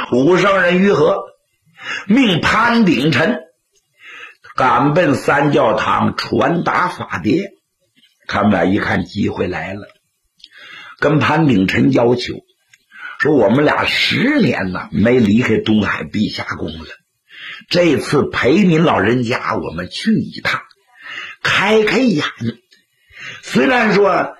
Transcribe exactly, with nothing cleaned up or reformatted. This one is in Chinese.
武圣人于和命潘鼎臣赶奔三教堂传达法牒。他们俩一看机会来了，跟潘鼎臣要求说，我们俩十年了没离开东海碧霞宫了，这次陪您老人家我们去一趟，开开眼。虽然说